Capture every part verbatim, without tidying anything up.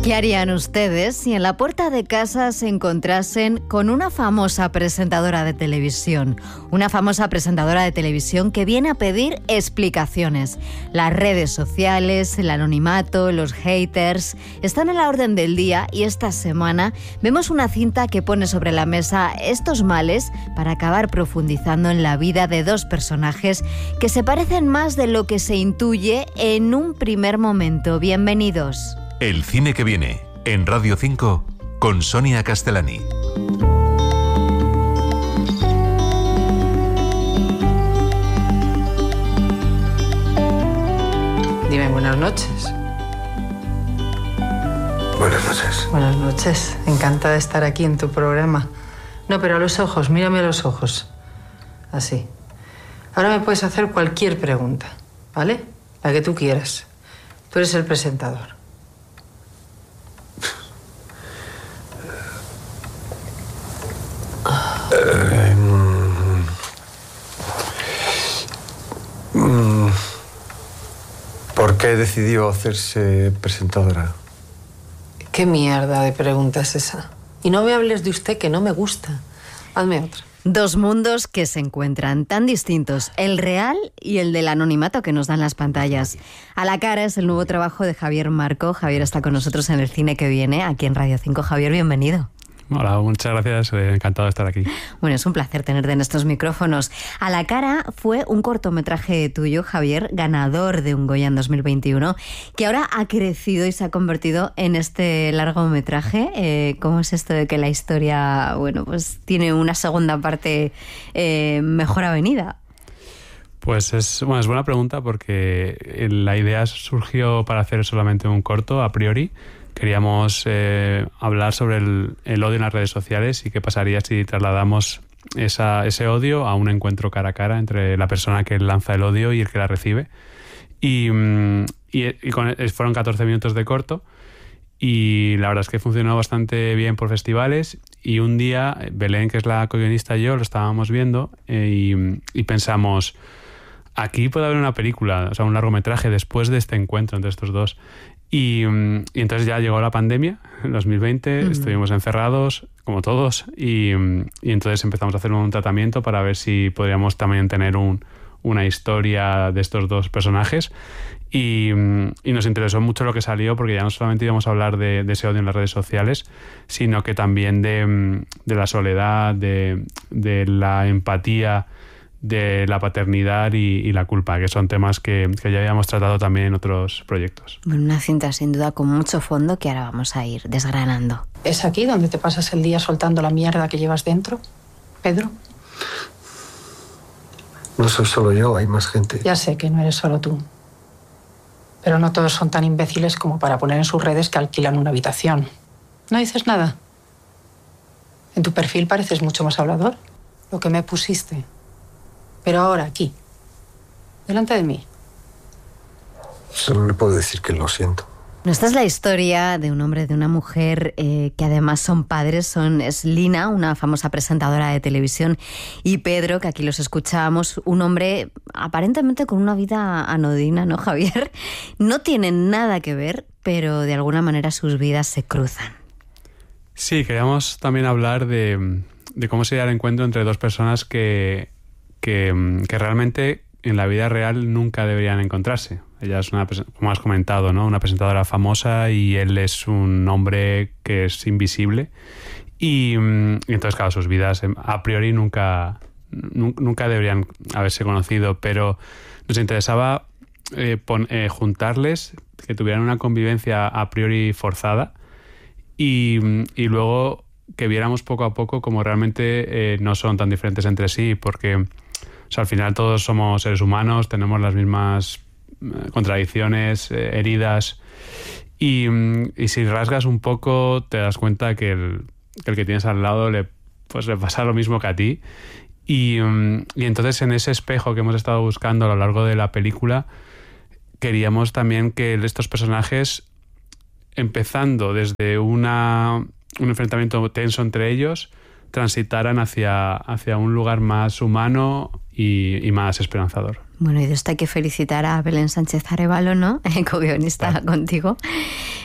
¿Qué harían ustedes si en la puerta de casa se encontrasen con una famosa presentadora de televisión? Una famosa presentadora de televisión que viene a pedir explicaciones. Las redes sociales, el anonimato, los haters están en la orden del día y esta semana vemos una cinta que pone sobre la mesa estos males para acabar profundizando en la vida de dos personajes que se parecen más de lo que se intuye en un primer momento. Bienvenidos. El cine que viene, en Radio cinco, con Sonia Castellani. Dime buenas noches. Buenas noches. Buenas noches. Encantada de estar aquí en tu programa. No, pero a los ojos, mírame a los ojos. Así. Ahora me puedes hacer cualquier pregunta, ¿vale? La que tú quieras. Tú eres el presentador. Eh, mm, mm, ¿Por qué decidió hacerse presentadora? ¿Qué mierda de pregunta es esa? Y no me hables de usted, que no me gusta. Hazme otra. Dos mundos que se encuentran tan distintos, el real y el del anonimato que nos dan las pantallas. A la cara es el nuevo trabajo de Javier Marco. Javier está con nosotros en el cine que viene, aquí en Radio cinco. Javier, bienvenido. Hola, muchas gracias, eh, encantado de estar aquí. Bueno, es un placer tenerte en estos micrófonos. A la cara fue un cortometraje tuyo, Javier, ganador de un Goya en dos mil veintiuno, que ahora ha crecido y se ha convertido en este largometraje. Eh, ¿Cómo es esto de que la historia, bueno, pues tiene una segunda parte eh, mejor avenida? Pues es, bueno, es buena pregunta porque la idea surgió para hacer solamente un corto, a priori. Queríamos eh, hablar sobre el, el odio en las redes sociales y qué pasaría si trasladamos esa, ese odio a un encuentro cara a cara entre la persona que lanza el odio y el que la recibe. Y, y, y con, fueron catorce minutos de corto y la verdad es que funcionó bastante bien por festivales. Y un día, Belén, que es la co-guionista, y yo lo estábamos viendo eh, y, y pensamos, aquí puede haber una película, o sea, un largometraje después de este encuentro entre estos dos. Y, y entonces ya llegó la pandemia, en dos mil veinte, uh-huh. Estuvimos encerrados, como todos, y, y entonces empezamos a hacer un tratamiento para ver si podríamos también tener un, una historia de estos dos personajes. Y, y nos interesó mucho lo que salió, porque ya no solamente íbamos a hablar de, de ese odio en las redes sociales, sino que también de, de la soledad, de, de la empatía, de la paternidad y, y la culpa, que son temas que, que ya habíamos tratado también en otros proyectos. Bueno, una cinta sin duda con mucho fondo que ahora vamos a ir desgranando. ¿Es aquí donde te pasas el día soltando la mierda que llevas dentro, Pedro? No soy solo yo, hay más gente. Ya sé que no eres solo tú. Pero no todos son tan imbéciles como para poner en sus redes que alquilan una habitación. ¿No dices nada? En tu perfil pareces mucho más hablador. Lo que me pusiste. Pero ahora, aquí, delante de mí. Solo le puedo decir que lo siento. Esta es la historia de un hombre y de una mujer eh, que además son padres. Son, es Lina, una famosa presentadora de televisión, y Pedro, que aquí los escuchábamos, un hombre aparentemente con una vida anodina, ¿no, Javier? No tienen nada que ver, pero de alguna manera sus vidas se cruzan. Sí, queríamos también hablar de, de cómo sería el encuentro entre dos personas que... Que, que realmente en la vida real nunca deberían encontrarse. Ella es una, como has comentado, ¿no? Una presentadora famosa y él es un hombre que es invisible. Y, y entonces, claro, sus vidas a priori nunca, nunca deberían haberse conocido, pero nos interesaba eh, pon, eh, juntarles, que tuvieran una convivencia a priori forzada y, y luego que viéramos poco a poco cómo realmente eh, no son tan diferentes entre sí, porque o sea, al final todos somos seres humanos, tenemos las mismas eh, contradicciones, eh, heridas, y, y si rasgas un poco te das cuenta que el que, el que tienes al lado le, pues, le pasa lo mismo que a ti. Y, y entonces en ese espejo que hemos estado buscando a lo largo de la película, queríamos también que estos personajes, empezando desde una, un enfrentamiento tenso entre ellos, transitaran hacia, hacia un lugar más humano y, y más esperanzador. Bueno, y de esto hay que felicitar a Belén Sánchez Arévalo, ¿no? Co-guionista vale. contigo.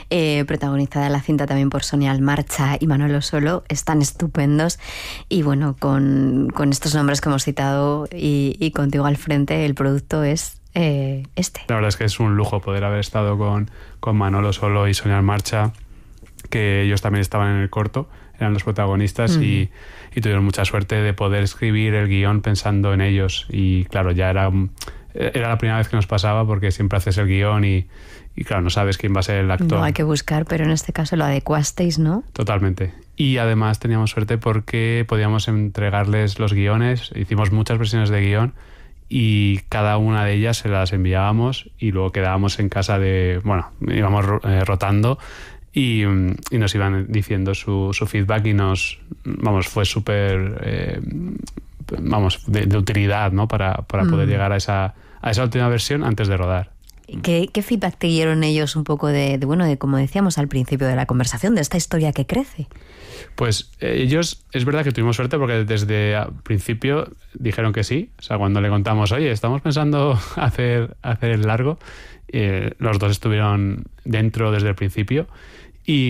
eh, protagonizada la cinta también por Sonia Almarcha y Manolo Solo, están estupendos. Y bueno, con, con estos nombres que hemos citado y, y contigo al frente, el producto es eh, este. La verdad es que es un lujo poder haber estado con, con Manolo Solo y Sonia Almarcha, que ellos también estaban en el corto, eran los protagonistas, mm. y, y tuvieron mucha suerte de poder escribir el guión pensando en ellos. Y claro, ya era, era la primera vez que nos pasaba, porque siempre haces el guión y, y claro, no sabes quién va a ser el actor. No, hay que buscar, pero en este caso lo adecuasteis, ¿no? Totalmente. Y además teníamos suerte porque podíamos entregarles los guiones, hicimos muchas versiones de guión y cada una de ellas se las enviábamos y luego quedábamos en casa de, bueno, íbamos eh, rotando y, y nos iban diciendo su, su feedback y nos, vamos, fue súper, eh, vamos, de, de utilidad, ¿no? Para, para mm. poder llegar a esa, a esa última versión antes de rodar. ¿Qué, qué feedback te dieron ellos un poco de, de, bueno, de como decíamos al principio de la conversación, de esta historia que crece? Pues eh, ellos, es verdad que tuvimos suerte porque desde el principio dijeron que sí. O sea, cuando le contamos, oye, estamos pensando hacer, hacer el largo, eh, los dos estuvieron dentro desde el principio. Y,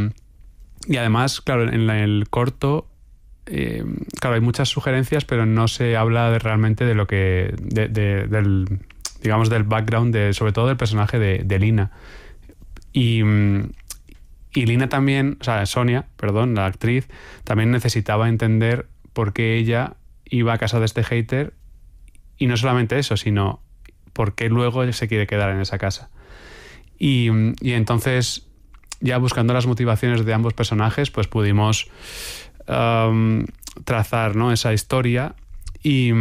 y además, claro, en la, el corto, eh, claro, hay muchas sugerencias, pero no se habla de, realmente de lo que, de, de, del... digamos, del background, de, sobre todo del personaje de, de Lina. Y, y Lina también, o sea, Sonia, perdón, la actriz, también necesitaba entender por qué ella iba a casa de este hater, y no solamente eso, sino por qué luego se quiere quedar en esa casa. Y, y entonces, ya buscando las motivaciones de ambos personajes, pues pudimos um, trazar, ¿no?, esa historia, y,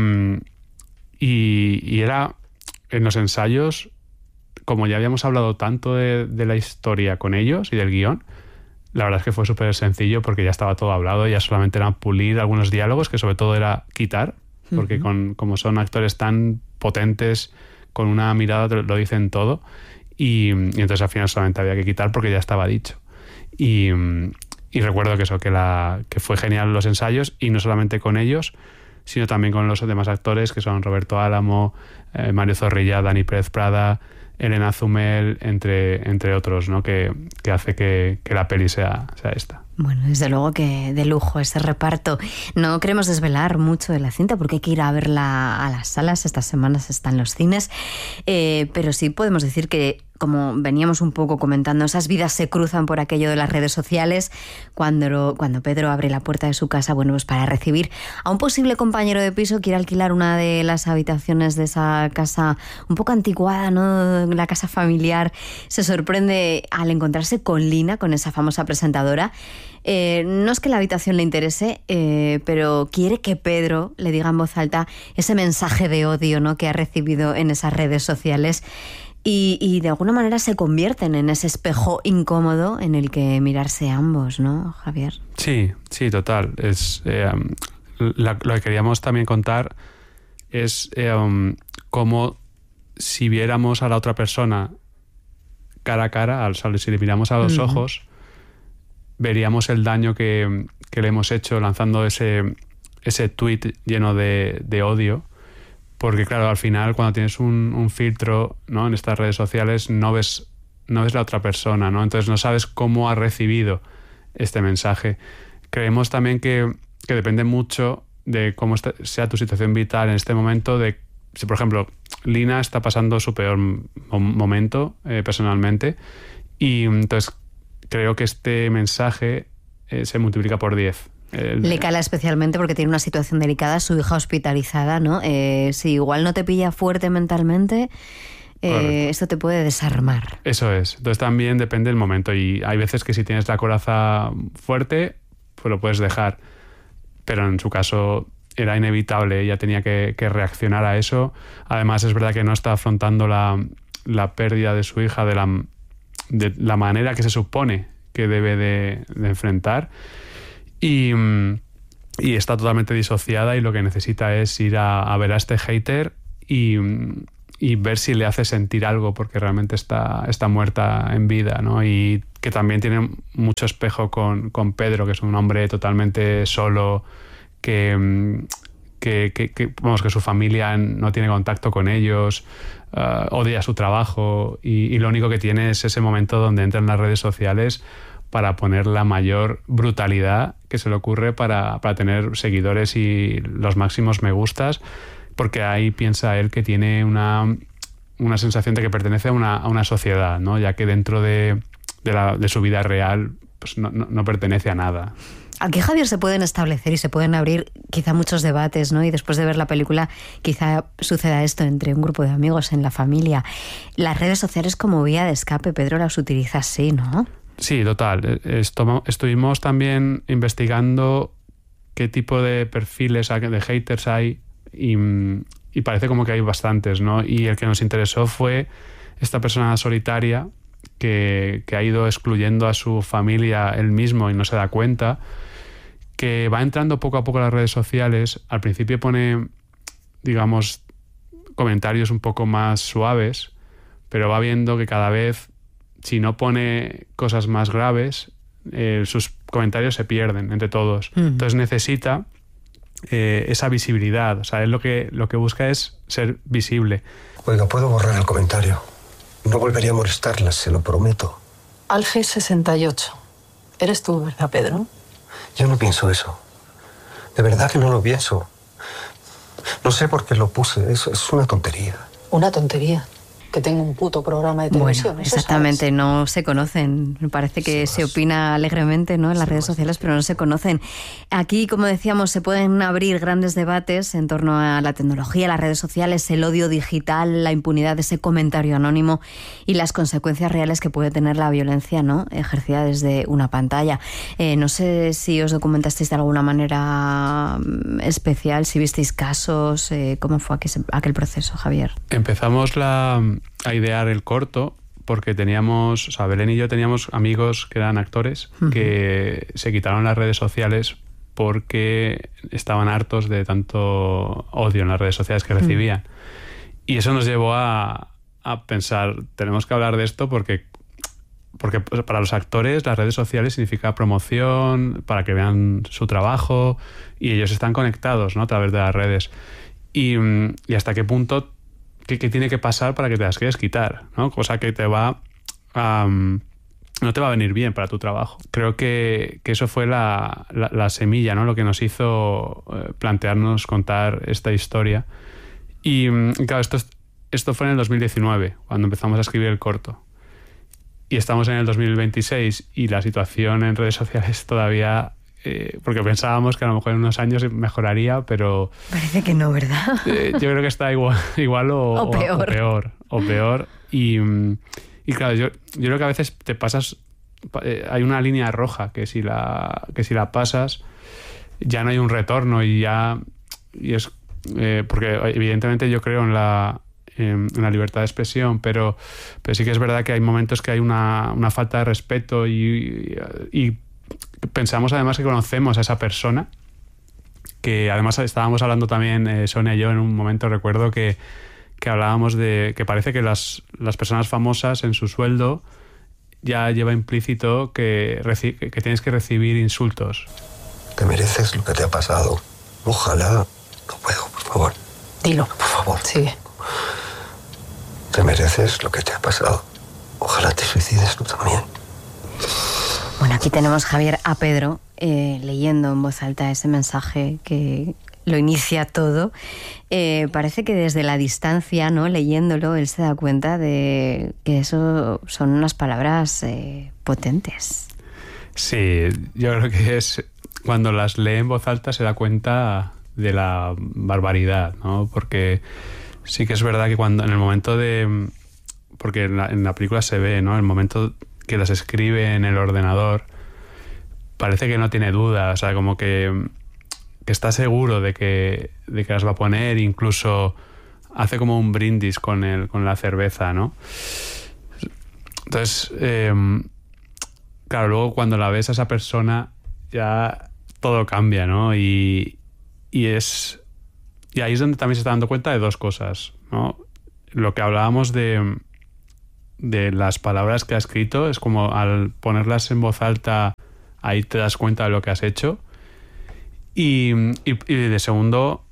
y, y era... En los ensayos, como ya habíamos hablado tanto de, de la historia con ellos y del guión, la verdad es que fue súper sencillo porque ya estaba todo hablado, ya solamente era pulir algunos diálogos, que sobre todo era quitar, porque uh-huh. con, como son actores tan potentes, con una mirada lo dicen todo, y, y entonces al final solamente había que quitar porque ya estaba dicho. Y, y recuerdo que eso, que, la, que fue genial los ensayos, y no solamente con ellos, sino también con los demás actores, que son Roberto Álamo, eh, Mario Zorrilla, Dani Pérez Prada, Elena Zumel, entre, entre otros, ¿no?, que, que hace que, que la peli sea, sea esta. Bueno, desde luego que de lujo ese reparto. No queremos desvelar mucho de la cinta porque hay que ir a verla a las salas. Estas semanas están los cines. Eh, pero sí podemos decir que, como veníamos un poco comentando, esas vidas se cruzan por aquello de las redes sociales. Cuando, cuando Pedro abre la puerta de su casa, bueno, pues para recibir a un posible compañero de piso, quiere alquilar una de las habitaciones de esa casa un poco anticuada, ¿no?, la casa familiar, se sorprende al encontrarse con Lina, con esa famosa presentadora. Eh, no es que la habitación le interese, eh, pero quiere que Pedro le diga en voz alta ese mensaje de odio, ¿no?, que ha recibido en esas redes sociales. Y, y de alguna manera se convierten en ese espejo incómodo en el que mirarse ambos, ¿no, Javier? Sí, sí, total. Es, eh, la, lo que queríamos también contar es eh, um, cómo, si viéramos a la otra persona cara a cara, al, si le miramos a los uh-huh. ojos, veríamos el daño que, que le hemos hecho lanzando ese, ese tweet lleno de, de odio. Porque claro, al final cuando tienes un, un filtro, ¿no?, en estas redes sociales, no ves, no ves la otra persona, ¿no? Entonces no sabes cómo ha recibido este mensaje. Creemos también que, que depende mucho de cómo está, sea tu situación vital en este momento. De si, por ejemplo, Lina está pasando su peor momento eh, personalmente, y entonces creo que este mensaje eh, se multiplica por diez. El... Le cala especialmente porque tiene una situación delicada, su hija hospitalizada, ¿no? Eh, si igual no te pilla fuerte mentalmente, eh, esto te puede desarmar. Eso es. Entonces también depende del momento, y hay veces que si tienes la coraza fuerte, pues lo puedes dejar. Pero en su caso era inevitable, ella tenía que, que reaccionar a eso. Además es verdad que no está afrontando la, la pérdida de su hija de la, de la manera que se supone que debe de, de enfrentar. Y, y está totalmente disociada, y lo que necesita es ir a, a ver a este hater y, y ver si le hace sentir algo, porque realmente está, está muerta en vida, ¿no? Y que también tiene mucho espejo con, con Pedro, que es un hombre totalmente solo, que, que, que, que, vamos, que su familia no tiene contacto con ellos, uh, odia su trabajo y, y lo único que tiene es ese momento donde entra en las redes sociales para poner la mayor brutalidad que se le ocurre para, para tener seguidores y los máximos me gustas, porque ahí piensa él que tiene una, una sensación de que pertenece a una, a una sociedad, ¿no? Ya que dentro de, de, la, de su vida real pues no, no, no pertenece a nada. Aquí, Javier, se pueden establecer y se pueden abrir quizá muchos debates, ¿no? Y después de ver la película quizá suceda esto entre un grupo de amigos, en la familia. Las redes sociales como vía de escape, Pedro las utiliza así, ¿no? Sí, total. Esto, estuvimos también investigando qué tipo de perfiles de haters hay y, y parece como que hay bastantes, ¿no? Y el que nos interesó fue esta persona solitaria que, que ha ido excluyendo a su familia él mismo y no se da cuenta, que va entrando poco a poco a las redes sociales. Al principio pone, digamos, comentarios un poco más suaves, pero va viendo que cada vez, si no pone cosas más graves, eh, sus comentarios se pierden entre todos. Mm. Entonces necesita eh, esa visibilidad. O sea, él lo que, lo que busca es ser visible. Oiga, ¿puedo borrar el comentario? No volvería a molestarlas, se lo prometo. Alge sesenta y ocho. Eres tú, ¿verdad, Pedro? Yo no pienso eso. De verdad que no lo pienso. No sé por qué lo puse. Eso es una tontería. Una tontería. Que tenga un puto programa de televisión. Bueno, exactamente, sabes. No se conocen. Me parece que sí, se opina alegremente, ¿no?, en las sí, redes sociales, pero no se conocen. Aquí, como decíamos, se pueden abrir grandes debates en torno a la tecnología, las redes sociales, el odio digital, la impunidad de ese comentario anónimo y las consecuencias reales que puede tener la violencia, ¿no?, ejercida desde una pantalla. Eh, no sé si os documentasteis de alguna manera especial, si visteis casos, eh, ¿cómo fue aquel, aquel proceso, Javier? Empezamos la... a idear el corto porque teníamos, o sea, Belén y yo teníamos amigos que eran actores uh-huh. que se quitaron las redes sociales porque estaban hartos de tanto odio en las redes sociales que recibían. Uh-huh. Y eso nos llevó a, a pensar, tenemos que hablar de esto porque, porque para los actores las redes sociales significa promoción, para que vean su trabajo y ellos están conectados, ¿no?, a través de las redes. Y, y hasta qué punto ¿Qué, qué tiene que pasar para que te las quieres quitar, ¿no? Cosa que te va um, no te va a venir bien para tu trabajo. Creo que, que eso fue la, la, la semilla, ¿no?, lo que nos hizo eh, plantearnos contar esta historia. Y, y claro, esto, esto fue en el dos mil diecinueve, cuando empezamos a escribir el corto. Y estamos en el dos mil veintiséis y la situación en redes sociales todavía... Eh, porque pensábamos que a lo mejor en unos años mejoraría, pero... Parece que no, ¿verdad? Eh, yo creo que está igual, igual o, o, peor. o peor. O peor. Y, y claro, yo, yo creo que a veces te pasas... Eh, hay una línea roja que si la, que si la pasas ya no hay un retorno y ya... Y es, eh, porque evidentemente yo creo en la, en, en la libertad de expresión, pero, pero sí que es verdad que hay momentos que hay una, una falta de respeto y... y, y pensamos además que conocemos a esa persona, que además estábamos hablando también, eh, Sonia y yo, en un momento recuerdo que, que hablábamos de que parece que las, las personas famosas en su sueldo ya lleva implícito que, reci- que tienes que recibir insultos. Te mereces lo que te ha pasado. Ojalá... No puedo, por favor. Dilo. Por favor. Sigue. Te mereces lo que te ha pasado. Ojalá te suicides tú también. Bueno, aquí tenemos, Javier, a Pedro eh, leyendo en voz alta ese mensaje que lo inicia todo. Eh, parece que desde la distancia, ¿no?, leyéndolo, él se da cuenta de que eso son unas palabras eh, potentes. Sí, yo creo que es cuando las lee en voz alta se da cuenta de la barbaridad, ¿no? Porque sí que es verdad que cuando en el momento de... Porque en la, en la película se ve, ¿no?, el momento que las escribe en el ordenador, parece que no tiene duda, o sea, como que, que está seguro de que, de que las va a poner, incluso hace como un brindis con, el, con la cerveza, ¿no? Entonces, eh, claro, luego cuando la ves a esa persona ya todo cambia, ¿no? Y, y, es, y ahí es donde también se está dando cuenta de dos cosas, ¿no? Lo que hablábamos de... de las palabras que ha escrito, es como al ponerlas en voz alta ahí te das cuenta de lo que has hecho y, y, y de segundo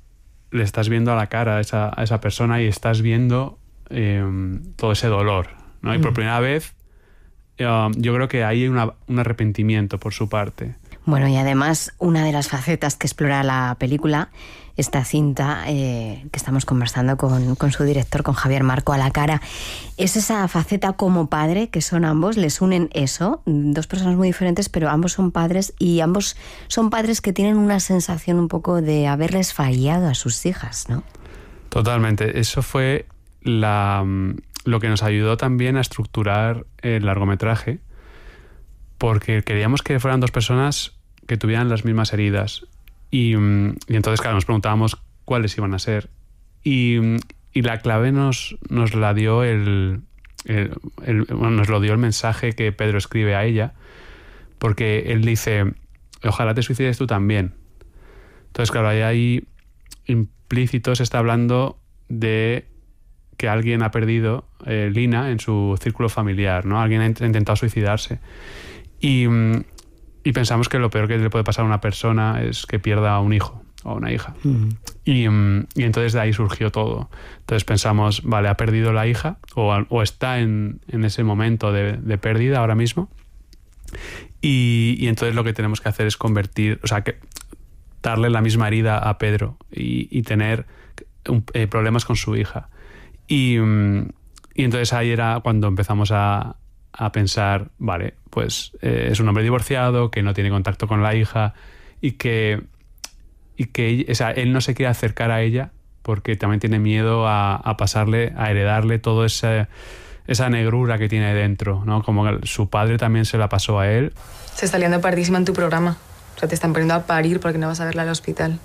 le estás viendo a la cara a esa, a esa persona y estás viendo eh, todo ese dolor, ¿no? Y por primera vez uh, yo creo que hay una, un arrepentimiento por su parte. Bueno, y además una de las facetas que explora la película, esta cinta eh, que estamos conversando con, con su director, con Javier Marco, A la cara, es esa faceta como padre, que son ambos, les unen eso, dos personas muy diferentes, pero ambos son padres y ambos son padres que tienen una sensación un poco de haberles fallado a sus hijas, ¿no? Totalmente, eso fue la, lo que nos ayudó también a estructurar el largometraje, porque queríamos que fueran dos personas que tuvieran las mismas heridas. Y, y entonces, claro, nos preguntábamos cuáles iban a ser. Y, y la clave nos, nos la dio el, el, el bueno, nos lo dio el mensaje que Pedro escribe a ella, porque él dice, ojalá te suicides tú también. Entonces, claro, ahí, ahí implícito se está hablando de que alguien ha perdido eh, Lina en su círculo familiar, ¿no? Alguien ha intentado suicidarse. Y, y pensamos que lo peor que le puede pasar a una persona es que pierda a un hijo o una hija. Mm. Y, y entonces de ahí surgió todo. Entonces pensamos, vale, ha perdido la hija o, o está en, en ese momento de, de pérdida ahora mismo. Y, y entonces lo que tenemos que hacer es convertir, o sea, que darle la misma herida a Pedro y, y tener un, eh, problemas con su hija. Y, y entonces ahí era cuando empezamos a, a pensar, vale, pues eh, es un hombre divorciado, que no tiene contacto con la hija y que, y que o sea, él no se quiere acercar a ella porque también tiene miedo a, a pasarle, a heredarle toda esa, esa negrura que tiene dentro, ¿no? Como que su padre también se la pasó a él. Se está liando pardísima en tu programa. O sea, te están poniendo a parir porque no vas a verla al hospital.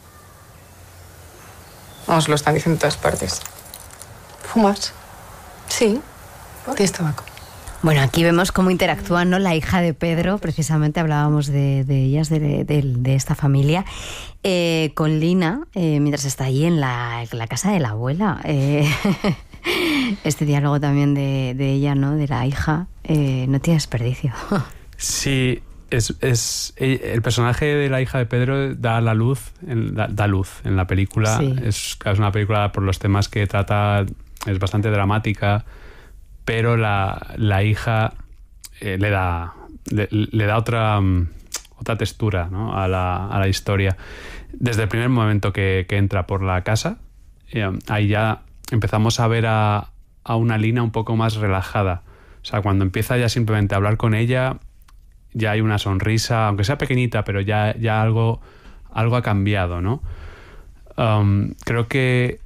Vamos, lo están diciendo en todas partes. ¿Fumas? Sí. ¿Tienes tabaco? Bueno, aquí vemos cómo interactúa, ¿no?, la hija de Pedro, precisamente hablábamos de, de ellas, de, de, de esta familia, eh, con Lina, eh, mientras está ahí en la, en la casa de la abuela. Eh, este diálogo también de, de ella, ¿no?, de la hija, eh, no tiene desperdicio. Sí, es, es el personaje de la hija de Pedro da la luz, da, da luz en la película. Sí. Es, es una película por los temas que trata, es bastante dramática, pero la, la hija eh, le da le, le da otra um, otra textura, ¿no?, a la, a la historia. Desde el primer momento que, que entra por la casa, eh, ahí ya empezamos a ver a, a una Lina un poco más relajada. O sea, cuando empieza ya simplemente a hablar con ella, ya hay una sonrisa, aunque sea pequeñita, pero ya, ya algo, algo ha cambiado, ¿no? Um, creo que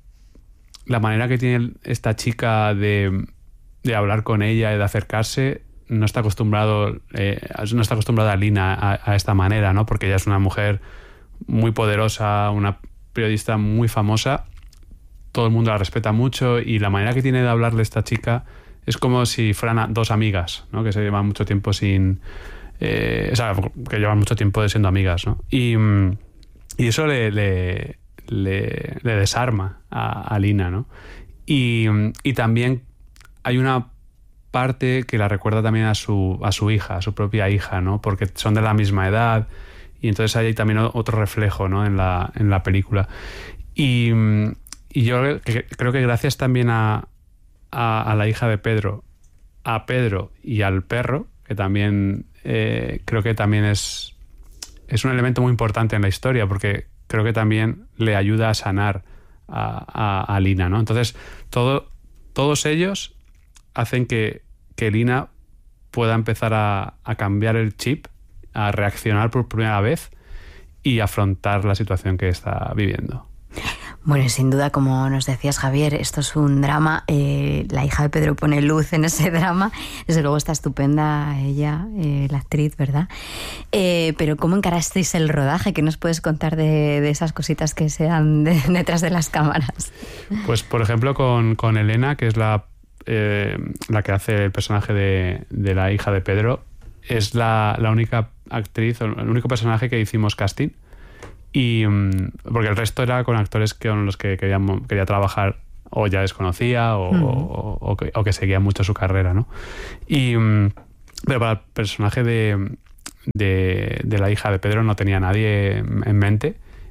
la manera que tiene esta chica de de hablar con ella y de acercarse, no está acostumbrado eh, no está acostumbrada Lina a, a esta manera, ¿no? Porque ella es una mujer muy poderosa, una periodista muy famosa, todo el mundo la respeta mucho y la manera que tiene de hablarle esta chica es como si fueran dos amigas, ¿no?, que se llevan mucho tiempo sin eh, o sea, que llevan mucho tiempo siendo amigas, ¿no? Y, y eso le, le, le, le desarma a, a Lina, ¿no? Y, y también hay una parte que la recuerda también a su, a su hija, a su propia hija, ¿no? Porque son de la misma edad y entonces hay también otro reflejo, ¿no?, en la, en la película. Y, y yo creo que gracias también a, a, a la hija de Pedro, a Pedro y al perro, que también eh, creo que también es, es un elemento muy importante en la historia, porque creo que también le ayuda a sanar a, a, a Lina, ¿no? Entonces, todo, todos ellos hacen que, que Lina pueda empezar a, a cambiar el chip, a reaccionar por primera vez y afrontar la situación que está viviendo. Bueno, sin duda, como nos decías, Javier, esto es un drama. Eh, la hija de Pedro pone luz en ese drama. Desde luego está estupenda ella, eh, la actriz, ¿verdad? Eh, pero ¿cómo encarasteis el rodaje? ¿Qué nos puedes contar de, de esas cositas que se dan de, detrás de las cámaras? Pues, por ejemplo, con, con Elena, que es la Eh, la que hace el personaje de, de la hija de Pedro, es la, la única actriz, el único personaje que hicimos casting, y porque el resto era con actores con los que queríamos, quería trabajar o ya les conocía o, mm. o, o, que, o que seguían mucho su carrera, ¿no? Y, pero para el personaje de, de, de la hija de Pedro no tenía nadie en mente,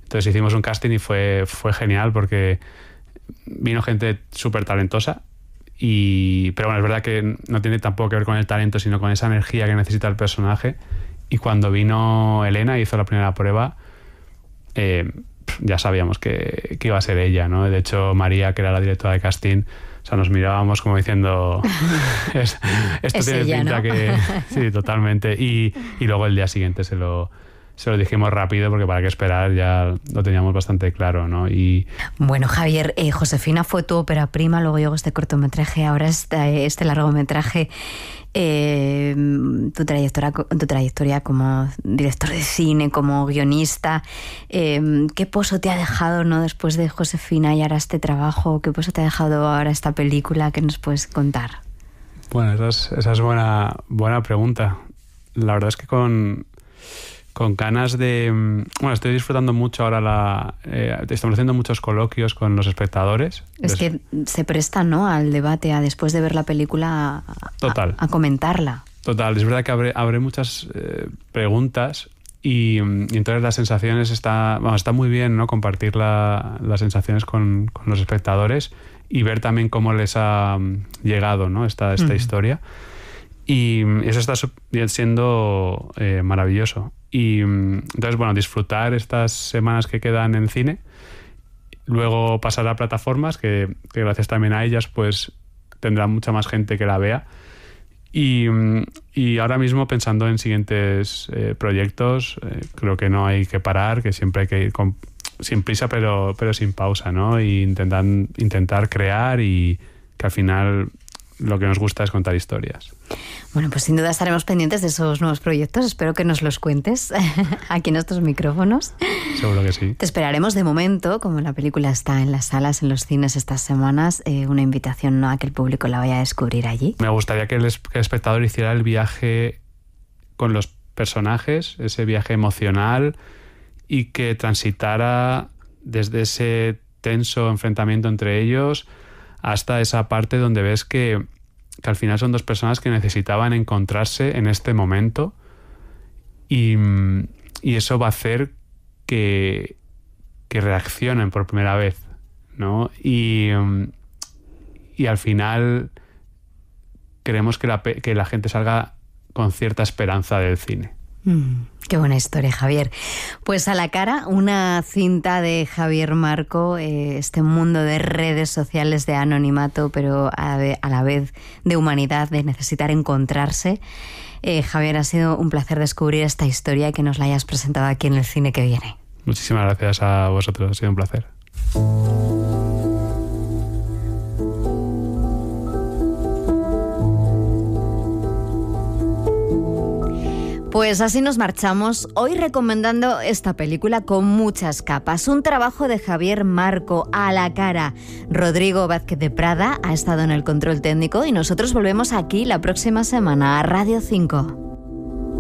Entonces hicimos un casting y fue, fue genial porque vino gente súper talentosa. Y, pero bueno, es verdad que no tiene tampoco que ver con el talento, sino con esa energía que necesita el personaje. Y cuando vino Elena y hizo la primera prueba, eh, ya sabíamos que, que iba a ser ella, ¿no? De hecho, María, que era la directora de casting, o sea, nos mirábamos como diciendo, es, esto es tiene ella, pinta, ¿no? que... Sí, totalmente. Y, y luego el día siguiente se lo... Se lo dijimos rápido porque para qué esperar ya lo teníamos bastante claro, ¿no? Y bueno, Javier, eh, Josefina fue tu ópera prima, luego llegó este cortometraje, ahora este, este largometraje. Eh, tu, trayectoria, tu trayectoria como director de cine, como guionista, eh, ¿qué pozo te ha dejado, no, después de Josefina y ahora este trabajo? ¿Qué pozo te ha dejado ahora esta película? ¿Qué nos puedes contar? Bueno, esa es, esa es buena, buena pregunta. La verdad es que con... con ganas de... Bueno, estoy disfrutando mucho ahora la... Eh, estamos haciendo muchos coloquios con los espectadores. Es que se presta, ¿no?, al debate, a después de ver la película, a, Total. a, a comentarla. Total, es verdad que abre, abre muchas eh, preguntas y, y entonces las sensaciones está... Bueno, está muy bien, ¿no?, compartir la, las sensaciones con, con los espectadores y ver también cómo les ha llegado, ¿no?, esta, esta uh-huh. historia. Y eso está siendo eh, maravilloso. Y entonces, bueno, disfrutar estas semanas que quedan en cine, luego pasar a plataformas, que, que gracias también a ellas, pues tendrá mucha más gente que la vea. Y, y ahora mismo pensando en siguientes eh, proyectos, eh, creo que no hay que parar, que siempre hay que ir con, sin prisa, pero, pero sin pausa, ¿no? Y intentar, intentar crear y que al final lo que nos gusta es contar historias. Bueno, pues sin duda estaremos pendientes de esos nuevos proyectos. Espero que nos los cuentes aquí en estos micrófonos. Seguro que sí. Te esperaremos de momento, como la película está en las salas, en los cines estas semanas, eh, una invitación, ¿no?, a que el público la vaya a descubrir allí. Me gustaría que el, que el espectador hiciera el viaje con los personajes, ese viaje emocional, y que transitara desde ese tenso enfrentamiento entre ellos hasta esa parte donde ves que, que al final son dos personas que necesitaban encontrarse en este momento y, y eso va a hacer que, que reaccionen por primera vez, ¿no? Y, y al final queremos que la, que la gente salga con cierta esperanza del cine. Mm, qué buena historia, Javier. Pues A la cara, una cinta de Javier Marco, eh, este mundo de redes sociales, de anonimato, pero a, a la vez de humanidad, de necesitar encontrarse. Eh, Javier, ha sido un placer descubrir esta historia y que nos la hayas presentado aquí en el cine que viene. Muchísimas gracias a vosotros, ha sido un placer. Pues así nos marchamos, hoy recomendando esta película con muchas capas. Un trabajo de Javier Marco, A la cara. Rodrigo Vázquez de Prada ha estado en el control técnico y nosotros volvemos aquí la próxima semana a Radio cinco.